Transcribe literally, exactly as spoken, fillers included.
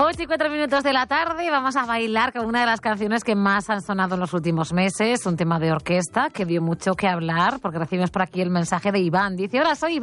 ocho y cuatro minutos de la tarde, vamos a bailar con una de las canciones que más han sonado en los últimos meses, un tema de orquesta que dio mucho que hablar, porque recibimos por aquí el mensaje de Iván. Dice, hola, soy